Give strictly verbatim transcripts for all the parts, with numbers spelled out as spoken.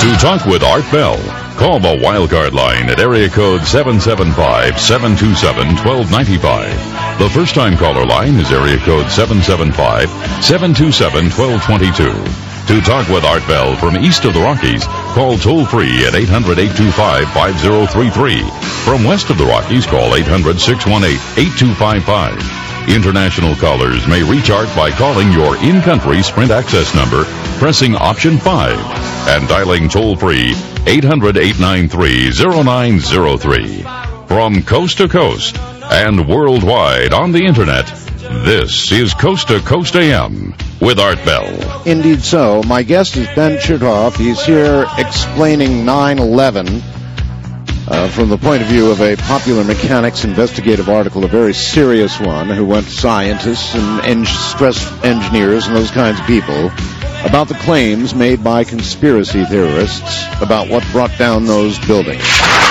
To talk with Art Bell, call the Wildcard line at area code seven seven five, seven two seven, one two nine five. The first-time caller line is area code seven seven five, seven two seven, one two two two. To talk with Art Bell from east of the Rockies, call toll-free at eight hundred, eight two five, five zero three three. From west of the Rockies, call eight hundred, six one eight, eight two five five. International callers may reach Art by calling your in-country Sprint access number, pressing option five, and dialing toll-free eight hundred, eight nine three, zero nine zero three. From coast to coast and worldwide on the Internet, this is Coast to Coast A M with Art Bell. Indeed so. My guest is Ben Chertoff. He's here explaining nine eleven uh, from the point of view of a Popular Mechanics investigative article, a very serious one, who went to scientists and en- stress engineers and those kinds of people about the claims made by conspiracy theorists about what brought down those buildings.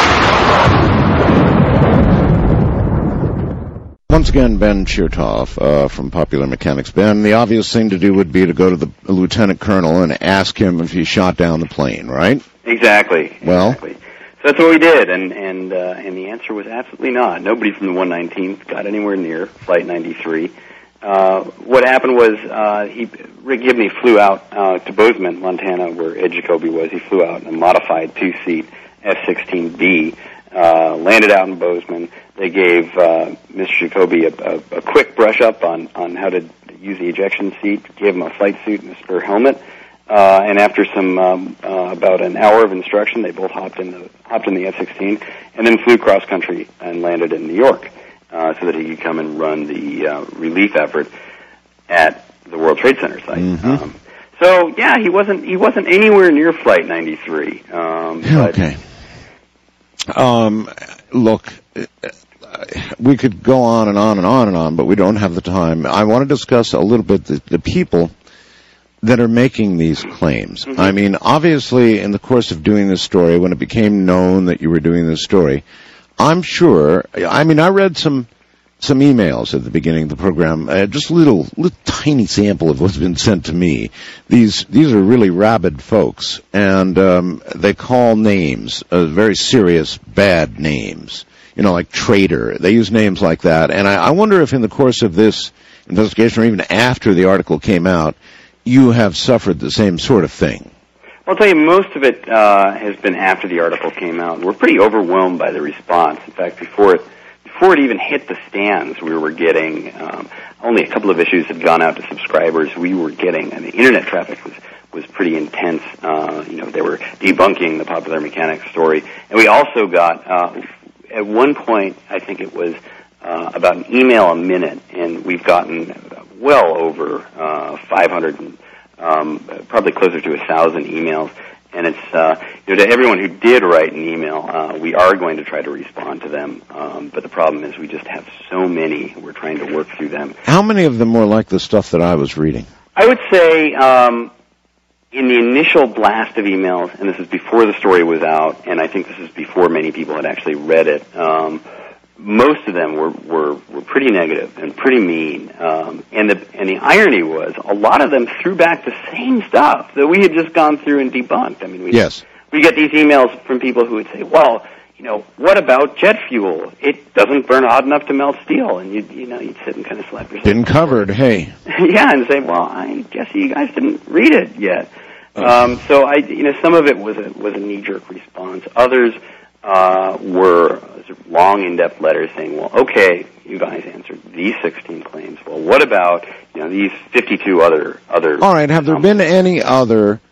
Once again, Ben Chertoff uh, from Popular Mechanics. Ben, the obvious thing to do would be to go to the lieutenant colonel and ask him if he shot down the plane, right? Exactly. Well, exactly. So that's what we did, and and uh, and the answer was absolutely not. Nobody from the one nineteenth got anywhere near Flight ninety-three. Uh, what happened was uh, he, Rick Gibney flew out uh, to Bozeman, Montana, where Ed Jacoby was. He flew out in a modified two-seat F sixteen B, uh, landed out in Bozeman. They gave uh, Mister Jacoby a, a, a quick brush-up on, on how to use the ejection seat, gave him a flight suit and a spare helmet, uh, and after some um, uh, about an hour of instruction, they both hopped in the hopped in the F sixteen and then flew cross-country and landed in New York. Uh, so that he could come and run the uh, relief effort at the World Trade Center site. Mm-hmm. Um, so yeah, he wasn't he wasn't anywhere near Flight ninety-three. Um, but okay. Um, look, we could go on and on and on and on, but we don't have the time. I want to discuss a little bit the, the people that are making these claims. Mm-hmm. I mean, obviously, in the course of doing this story, when it became known that you were doing this story, I'm sure, I mean, I read some some emails at the beginning of the program, uh, just a little, little tiny sample of what's been sent to me. These these are really rabid folks, and um, they call names, uh, very serious, bad names, you know, like traitor. They use names like that, and I, I wonder if in the course of this investigation, or even after the article came out, you have suffered the same sort of thing. I'll tell you, most of it uh, has been after the article came out. We're pretty overwhelmed by the response. In fact, before it before it even hit the stands, we were getting um, only a couple of issues had gone out to subscribers. We were getting, and the internet traffic was was pretty intense. Uh, you know, they were debunking the Popular Mechanics story, and we also got uh, at one point, I think it was uh, about an email a minute, and we've gotten well over uh, five hundred. And, Um, probably closer to a thousand emails, and it's uh, you know, to everyone who did write an email, uh, we are going to try to respond to them. Um, but the problem is we just have so many. We're trying to work through them. How many of them were like the stuff that I was reading? I would say um, in the initial blast of emails, and this is before the story was out, and I think this is before many people had actually read it. Um, Most of them were, were, were pretty negative and pretty mean, um, and the and the irony was a lot of them threw back the same stuff that we had just gone through and debunked. I mean, we yes. we get these emails from people who would say, "Well, you know, what about jet fuel? It doesn't burn hot enough to melt steel," and you you know you'd sit and kind of slap yourself. Been covered, hey. Yeah, and say, "Well, I guess you guys didn't read it yet." Okay. Um, so I you know some of it was a was a knee jerk response. Others uh, were long, in-depth letters saying, well, okay, you guys answered these sixteen claims. Well, what about, you know, these fifty-two other... other All right, have there um, been any other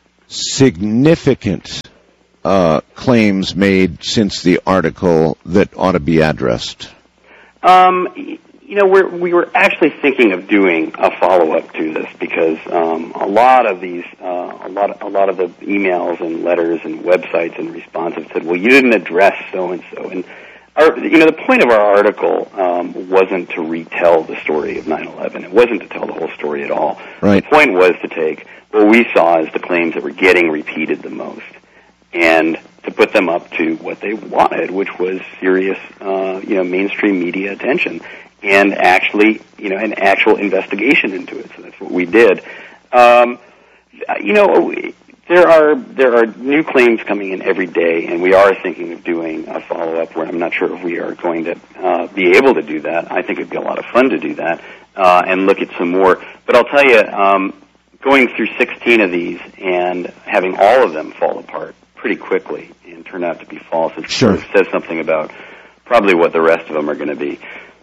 significant uh, claims made since the article that ought to be addressed? Um, you know, we're, we were actually thinking of doing a follow-up to this because um, a lot of these, uh, a lot, a lot of the emails and letters and websites and responses said, well, you didn't address so-and-so, and Our, you know, the point of our article um, wasn't to retell the story of nine eleven. It wasn't to tell the whole story at all. Right. The point was to take what we saw as the claims that were getting repeated the most and to put them up to what they wanted, which was serious, uh, you know, mainstream media attention and actually, you know, an actual investigation into it. So that's what we did. Um, you know, There are there are new claims coming in every day, and we are thinking of doing a follow-up where I'm not sure if we are going to uh, be able to do that. I think it'd be a lot of fun to do that uh, and look at some more. But I'll tell you, um, going through sixteen of these and having all of them fall apart pretty quickly and turn out to be false, it sure. sort of says something about probably what the rest of them are going to be.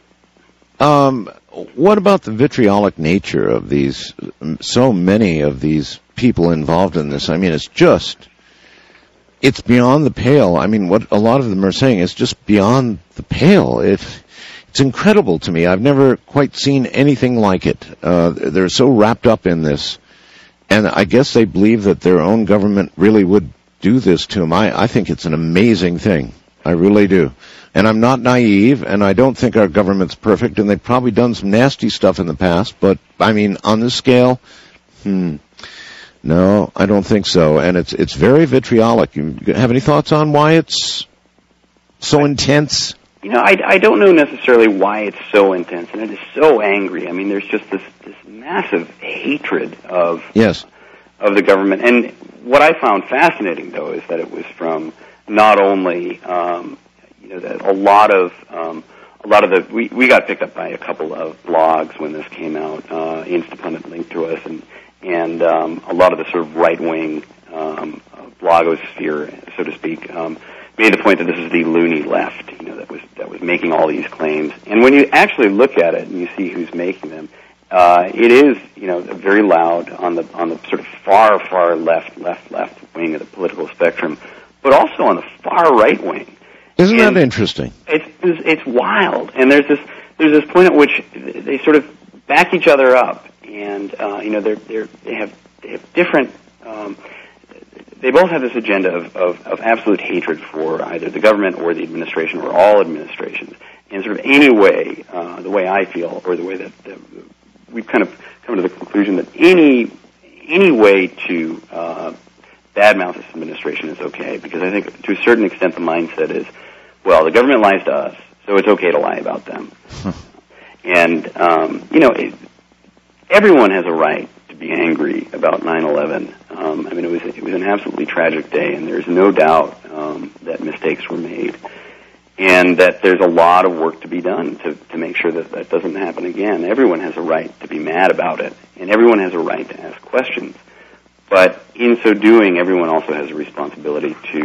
Um, what about the vitriolic nature of these, so many of these people involved in this? I mean, it's just, it's beyond the pale. I mean, what a lot of them are saying is just beyond the pale. It, it's incredible to me. I've never quite seen anything like it. Uh, they're so wrapped up in this, and I guess they believe that their own government really would do this to them. I, I think it's an amazing thing. I really do. And I'm not naive, and I don't think our government's perfect, and they've probably done some nasty stuff in the past, but, I mean, on this scale, hmm, no, I don't think so. And it's it's very vitriolic. You have any thoughts on why it's so intense? You know, I, I don't know necessarily why it's so intense, and it is so angry. I mean, there's just this, this massive hatred of yes. of the government. And what I found fascinating, though, is that it was from not only... Um, You know, that a lot of um, a lot of the we, we got picked up by a couple of blogs when this came out. Uh, Instapundit linked to us, and and um, a lot of the sort of right wing um, blogosphere, so to speak, um, made the point that this is the loony left. You know, that was that was making all these claims. And when you actually look at it and you see who's making them, uh, it is you know very loud on the on the sort of far far left left left wing of the political spectrum, but also on the far right wing. Isn't and that interesting? It's, it's it's wild, and there's this there's this point at which they sort of back each other up, and uh, you know they're they're they have they have different. Um, they both have this agenda of, of of absolute hatred for either the government or the administration or all administrations, and sort of any way, uh, the way I feel, or the way that, that we've kind of come to the conclusion that any any way to uh, badmouth this administration is okay, because I think to a certain extent the mindset is, well, the government lies to us, so it's okay to lie about them. And, um, you know, it, everyone has a right to be angry about nine eleven. Um, I mean, it was it was an absolutely tragic day, and there's no doubt um, that mistakes were made, and that there's a lot of work to be done to, to make sure that that doesn't happen again. Everyone has a right to be mad about it, and everyone has a right to ask questions. But in so doing, everyone also has a responsibility to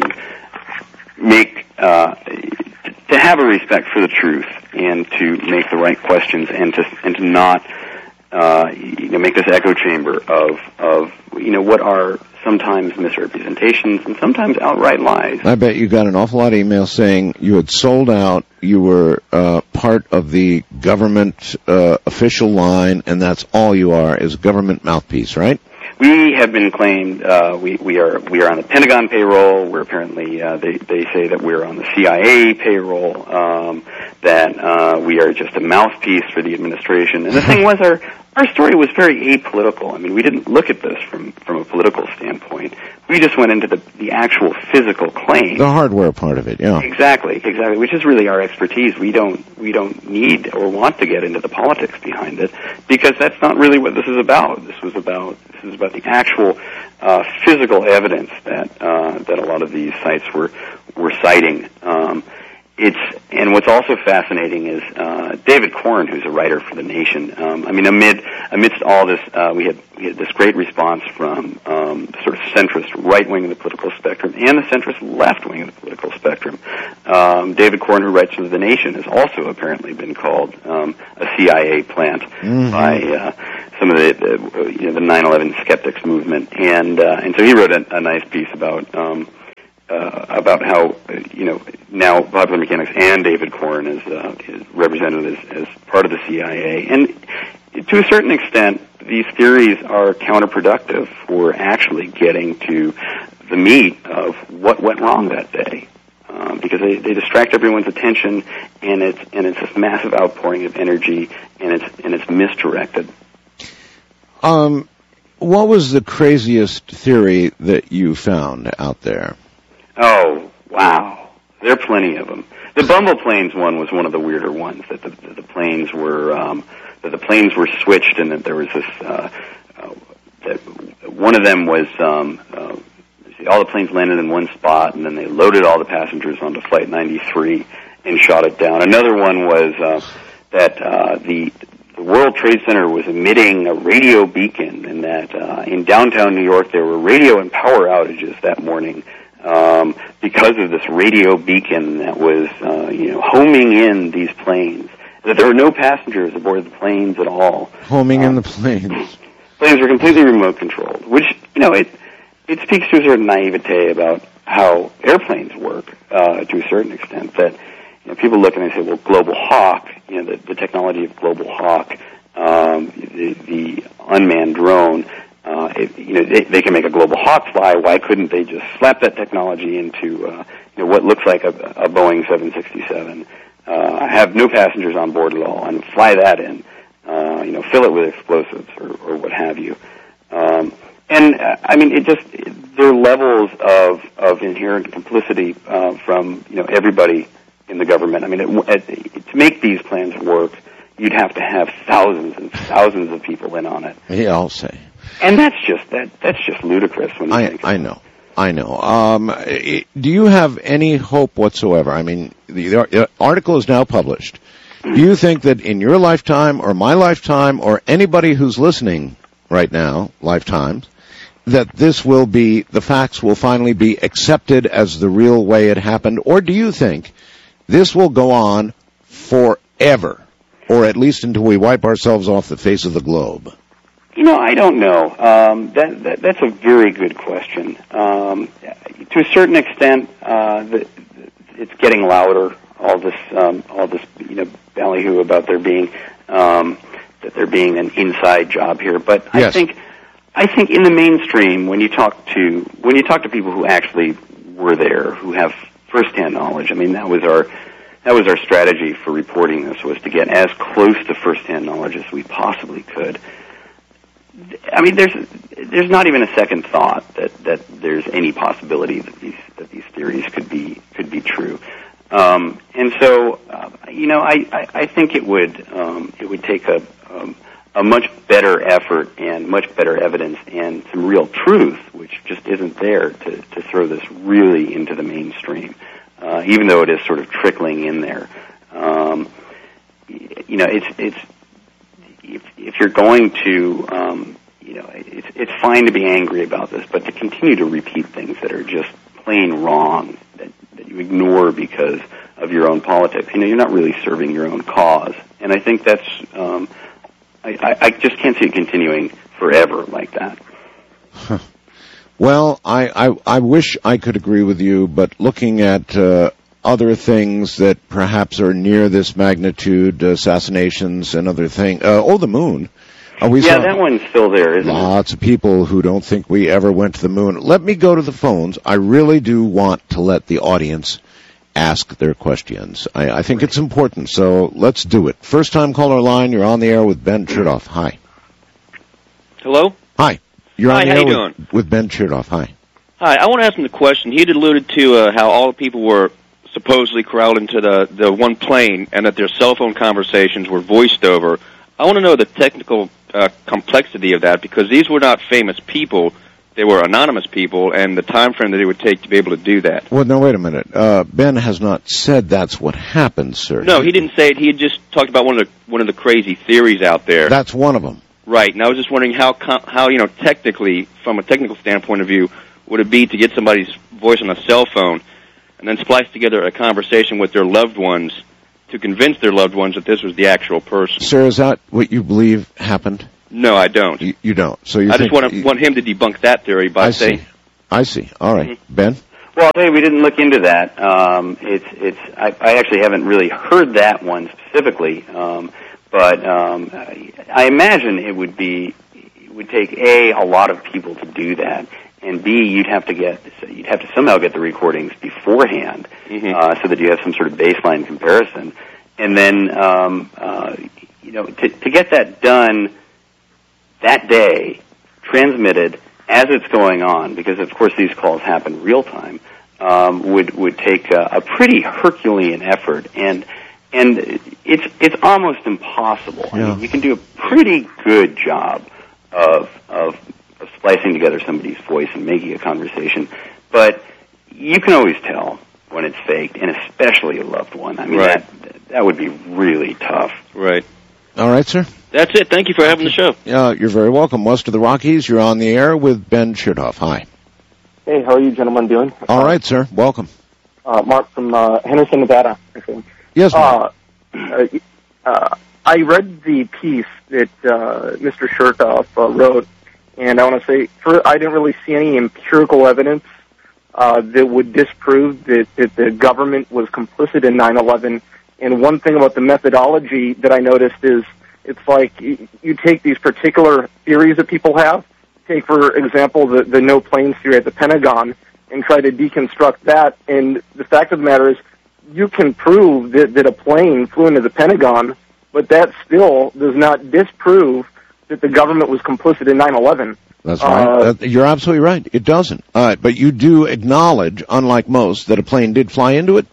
make, uh, to have a respect for the truth and to make the right questions and to and to not, uh, you know, make this echo chamber of of you know what are sometimes misrepresentations and sometimes outright lies. I bet you got an awful lot of emails saying you had sold out, you were uh, part of the government uh, official line, and that's all you are is government mouthpiece, right? We have been claimed. Uh, we we are we are on the Pentagon payroll. We're apparently uh, they they say that we're on the C I A payroll. Um, that uh, we are just a mouthpiece for the administration. And the thing was, our our story was very apolitical. I mean, we didn't look at this from from a political standpoint. We just went into the the actual physical claim, the hardware part of it. Yeah, exactly, exactly. Which is really our expertise. We don't we don't need or want to get into the politics behind it, because that's not really what this is about. This was about this is about the actual uh, physical evidence that uh, that a lot of these sites were were citing. Um, it's and what's also fascinating is uh, David Corn, who's a writer for The Nation. Um, I mean, amid amidst all this, uh, we had we had this great response from um, the sort of centrist right wing of the political spectrum and the centrist left wing of the political spectrum. Um, David Corn, who writes for The Nation, has also apparently been called um, a C I A plant mm-hmm. by uh, some of the, the you know the nine eleven skeptics movement, and uh, and so he wrote a, a nice piece about. Um, Uh, about how, you know, now Popular Mechanics and David Corn is, uh, is represented as, as part of the C I A. And to a certain extent, these theories are counterproductive for actually getting to the meat of what went wrong that day. Um, because they, they distract everyone's attention, and it's and it's this massive outpouring of energy, and it's and it's misdirected. Um, what was the craziest theory that you found out there? Oh, wow. There are plenty of them. The Bumble planes one was one of the weirder ones, that the, that the planes were, um, that the planes were switched and that there was this, uh, uh, that one of them was um, uh, all the planes landed in one spot, and then they loaded all the passengers onto Flight ninety-three and shot it down. Another one was uh, that uh, the, the World Trade Center was emitting a radio beacon, and that uh, in downtown New York there were radio and power outages that morning um, because of this radio beacon that was uh, you know homing in these planes. That there were no passengers aboard the planes at all. Homing um, in the planes. Planes were completely remote controlled, which you know it it speaks to a certain naivete about how airplanes work uh, to a certain extent. That you know, people look and they say, well, Global Hawk, you know, the, the technology of Global Hawk, um, the, the unmanned drone, uh, it, you know, they, they can make a Global Hawk fly. Why couldn't they just slap that technology into uh, you know what looks like a, a Boeing seven sixty-seven, uh, have no passengers on board at all, and fly that in? Uh, you know, fill it with explosives or, or what have you. Um, and uh, I mean, it just it, there are levels of of inherent complicity uh, from you know everybody in the government. I mean, it, it, to make these plans work, you'd have to have thousands and thousands of people in on it. Yeah, I'll say. And that's just that that's just ludicrous when you I, think. I know, I know. Um, it, do you have any hope whatsoever? I mean, the, the article is now published. Do you think that in your lifetime or my lifetime or anybody who's listening right now, lifetimes, that this will be, the facts will finally be accepted as the real way it happened? Or do you think this will go on forever, or at least until we wipe ourselves off the face of the globe? You know, I don't know. Um, that, that that's a very good question. Um, to a certain extent, uh, the, it's getting louder. All this, um, all this, you know, ballyhoo about there being um, that there being an inside job here. But yes. I think, I think in the mainstream, when you talk to when you talk to people who actually were there, who have firsthand knowledge. I mean, that was our that was our strategy for reporting this, was to get as close to firsthand knowledge as we possibly could. I mean, there's there's not even a second thought that, that there's any possibility that these that these theories could be could be true. Um, and so, uh, you know, I, I, I think it would um, it would take a um, a much better effort and much better evidence and some real truth, which just isn't there, to, to throw this really into the mainstream, uh, even though it is sort of trickling in there. Um, you know, it's it's if, if you're going to, um, you know, it's it's fine to be angry about this, but to continue to repeat things that are just plain wrong, that, that you ignore because of your own politics, you know, you're not really serving your own cause. And I think that's, um, I, I, I just can't see it continuing forever like that. Huh. Well, I, I, I wish I could agree with you, but looking at uh, other things that perhaps are near this magnitude, assassinations and other things, uh, oh, the moon. Uh, we yeah, saw that one's still there, isn't lots it? Lots of people who don't think we ever went to the moon. Let me go to the phones. I really do want to let the audience ask their questions. I, I think it's important, so let's do it. First time caller line, you're on the air with Ben Chertoff. Hi. Hello? Hi. You're on Hi, the how air you with, doing? with Ben Chertoff. Hi. Hi, I want to ask him the question. He had alluded to uh, how all the people were supposedly corralled into the, the one plane and that their cell phone conversations were voiced over. I want to know the technical uh, complexity of that, because these were not famous people. They were anonymous people, and the time frame that it would take to be able to do that. Well, no, wait a minute. Uh, Ben has not said that's what happened, sir. No, he didn't say it. He had just talked about one of the one of the crazy theories out there. That's one of them. Right, and I was just wondering how, how you know, technically, from a technical standpoint of view, would it be to get somebody's voice on a cell phone and then splice together a conversation with their loved ones to convince their loved ones that this was the actual person? Sir, is that what you believe happened? No, I don't. You, you don't. So you I think just want, to, you, want him to debunk that theory by I saying... see. I see. All right. Mm-hmm. Ben? Well, I'll tell you, we didn't look into that. Um, it's, it's, I, I actually haven't really heard that one specifically, um, but um, I imagine it would be, it would take, A, a lot of people to do that, and B, you'd have to get, you'd have to somehow get the recordings beforehand, mm-hmm. uh, so that you have some sort of baseline comparison. And then, um, uh, you know, to, to get that done that day, transmitted as it's going on, because of course these calls happen real time, um, would would take a, a pretty Herculean effort, and and it's it's almost impossible. Yeah. I mean, you can do a pretty good job of of of splicing together somebody's voice and making a conversation. But you can always tell when it's faked, and especially a loved one. I mean, right. that that would be really tough. Right. All right, sir. That's it. Thank you for having the show. Uh, you're very welcome. West of the Rockies, you're on the air with Ben Chertoff. Hi. Hey, how are you gentlemen doing? All right, sir. Welcome. Uh, Mark from uh, Henderson, Nevada. Yes, Mark. Uh, uh, I read the piece that uh, Mister Chertoff uh, wrote, and I want to say, for, I didn't really see any empirical evidence uh, that would disprove that, that the government was complicit in nine eleven. And one thing about the methodology that I noticed is it's like you take these particular theories that people have, take, for example, the, the no planes theory at the Pentagon, and try to deconstruct that. And the fact of the matter is, you can prove that, that a plane flew into the Pentagon, but that still does not disprove that the government was complicit in nine eleven. That's right. Uh, uh, you're absolutely right. It doesn't. All right, but you do acknowledge, unlike most, that a plane did fly into it?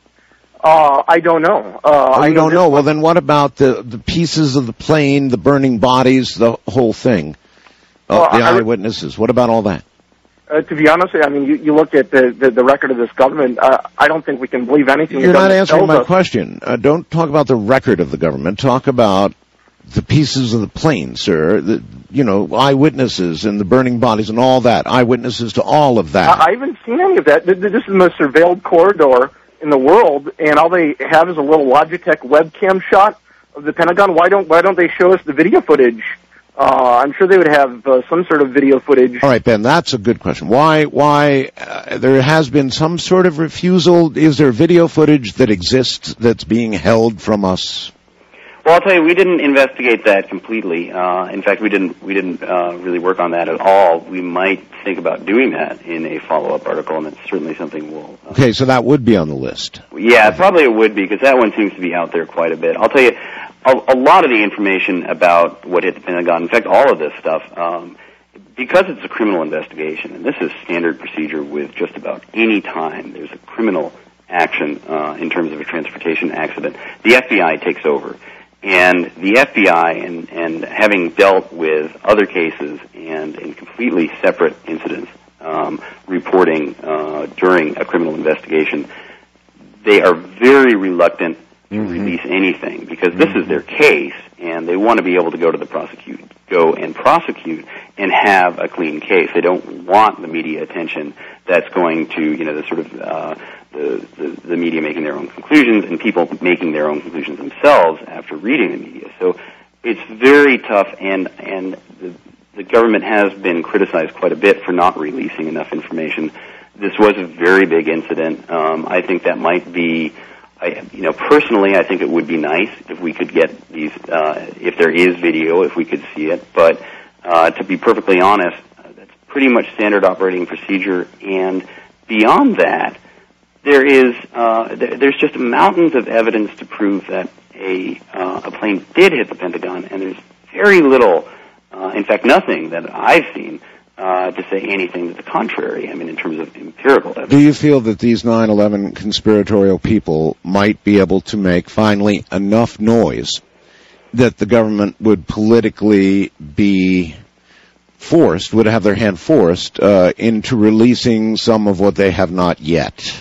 Uh, I don't know. Uh, oh, you I don't know? Well, then what about the, the pieces of the plane, the burning bodies, the whole thing? Uh, well, the I, eyewitnesses. What about all that? Uh, to be honest, I mean, you, you look at the, the, the record of this government, uh, I don't think we can believe anything You're the not government answering tells my us. question. Uh, don't talk about the record of the government. Talk about the pieces of the plane, sir. The, you know, eyewitnesses and the burning bodies and all that. Eyewitnesses to all of that. I, I haven't seen any of that. This is the most surveilled corridor in the world, and all they have is a little Logitech webcam shot of the Pentagon. Why don't Why don't they show us the video footage? Uh, I'm sure they would have uh, some sort of video footage. All right, Ben, that's a good question. Why? Why? Uh, there has been some sort of refusal. Is there video footage that exists that's being held from us? Well, I'll tell you, we didn't investigate that completely. Uh, in fact, we didn't we didn't uh, really work on that at all. We might think about doing that in a follow-up article, and it's certainly something we'll... Uh, okay, so that would be on the list. Yeah, probably it would be, because that one seems to be out there quite a bit. I'll tell you, a, a lot of the information about what hit the Pentagon, in fact, all of this stuff, um, because it's a criminal investigation, and this is standard procedure with just about any time there's a criminal action uh, in terms of a transportation accident, the F B I takes over. And the F B I, and, and having dealt with other cases and in completely separate incidents, um, reporting uh, during a criminal investigation, they are very reluctant to mm-hmm. release anything because mm-hmm. this is their case, and they want to be able to go to the prosecute, go and prosecute, and have a clean case. They don't want the media attention that's going to, you know, the sort of uh, the, the the media making their own conclusions and people making their own conclusions themselves after reading the media. So it's very tough, and and the, the government has been criticized quite a bit for not releasing enough information. This was a very big incident. Um, I think that might be, I, you know, personally, I think it would be nice if we could get these, uh, if there is video, if we could see it. But uh, to be perfectly honest, uh, that's pretty much standard operating procedure. And beyond that, there is uh, th- there's just mountains of evidence to prove that a uh, a plane did hit the Pentagon, and there's very little, uh, in fact, nothing that I've seen uh, to say anything to the contrary. I mean, in terms of empirical evidence. Do you feel that these nine eleven conspiratorial people might be able to make finally enough noise that the government would politically be forced, would have their hand forced uh, into releasing some of what they have not yet?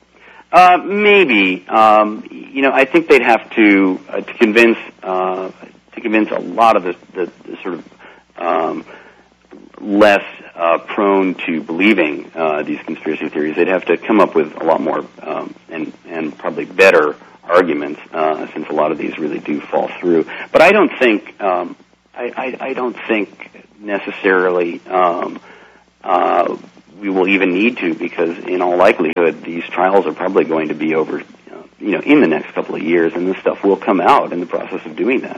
Uh, maybe. Um, you know, I think they'd have to uh, to convince uh, to convince a lot of the, the, the sort of um, less uh, prone to believing uh, these conspiracy theories. They'd have to come up with a lot more um, and and probably better arguments, uh, since a lot of these really do fall through. But I don't think um, I, I, I don't think necessarily. Um, uh, we will even need to, because in all likelihood these trials are probably going to be over, you know, in the next couple of years, and this stuff will come out in the process of doing that.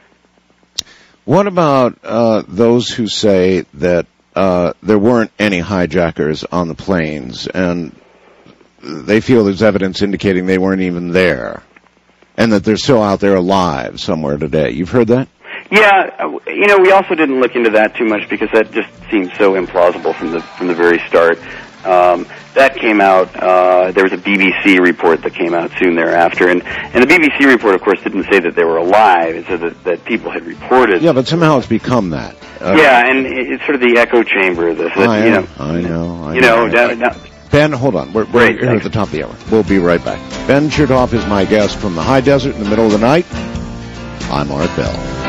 What about uh, those who say that uh, there weren't any hijackers on the planes, and they feel there's evidence indicating they weren't even there, and that they're still out there alive somewhere today? You've heard that? Yeah, you know, we also didn't look into that too much because that just seems so implausible from the from the very start. Um, that came out. Uh, there was a B B C report that came out soon thereafter, and and the B B C report, of course, didn't say that they were alive. It said that, that people had reported. Yeah, but somehow it's become that. Uh, yeah, and it's sort of the echo chamber of this. That, I, you know, I know. I you know. know. Down, down, Ben, hold on. We're, we're Great, here thanks. at the top of the hour. We'll be right back. Ben Chertoff is my guest from the high desert in the middle of the night. I'm Art Bell.